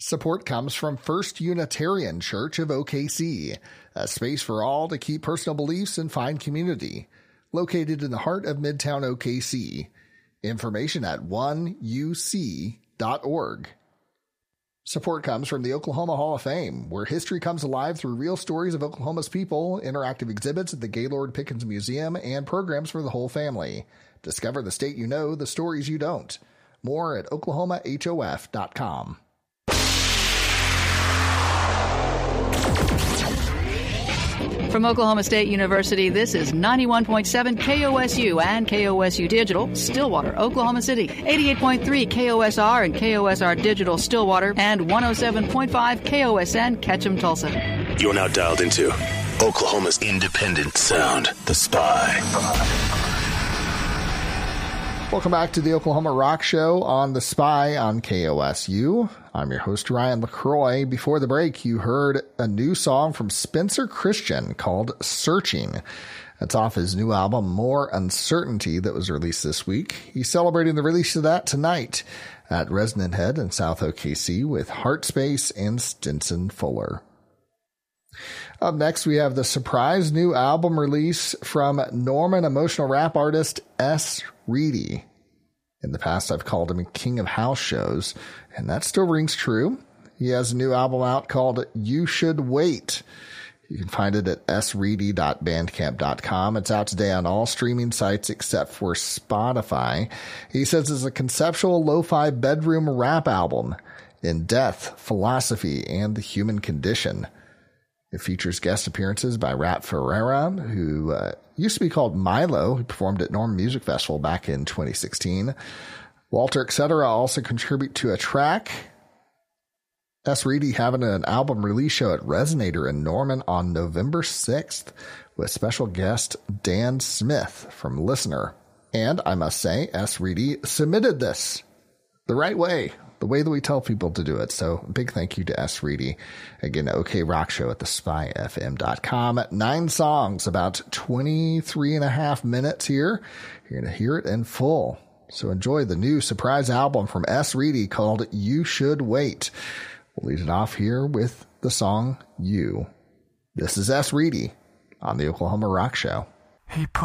Support comes from First Unitarian Church of OKC, a space for all to keep personal beliefs and find community. Located in the heart of Midtown OKC. Information at 1uc.org. Support comes from the Oklahoma Hall of Fame, where history comes alive through real stories of Oklahoma's people, interactive exhibits at the Gaylord Pickens Museum, and programs for the whole family. Discover the state you know, the stories you don't. More at oklahomahof.com. From Oklahoma State University, this is 91.7 KOSU and KOSU Digital, Stillwater, Oklahoma City, 88.3 KOSR and KOSR Digital, Stillwater, and 107.5 KOSN, Ketchum, Tulsa. You're now dialed into Oklahoma's independent sound, The Spy. Welcome back to the Oklahoma Rock Show on The Spy on KOSU. I'm your host, Ryan LaCroix. Before the break, you heard a new song from Spencer Christian called Searching. That's off his new album, More Uncertainty, that was released this week. He's celebrating the release of that tonight at Resonant Head in South OKC with Heartspace and Stinson Fuller. Up next, we have the surprise new album release from Norman emotional rap artist S. Reedy. In the past, I've called him King of House Shows, and that still rings true. He has a new album out called You Should Wait. You can find it at sreedy.bandcamp.com. It's out today on all streaming sites except for Spotify. He says it's a conceptual lo-fi bedroom rap album in death, philosophy, and the human condition. It features guest appearances by Rap Ferreira, who used to be called Milo, who performed at Norm Music Festival back in 2016. Walter, etc. also contribute to a track. S. Reedy having an album release show at Resonator in Norman on November 6th with special guest Dan Smith from Listener. And I must say, S. Reedy submitted this the right way. The way that we tell people to do it. So big thank you to S. Reedy. Again, OK Rock Show at thespyfm.com. 9 songs, about 23 and a half minutes here. You're going to hear it in full. So enjoy the new surprise album from S. Reedy called You Should Wait. We'll lead it off here with the song You. This is S. Reedy on the Oklahoma Rock Show. He put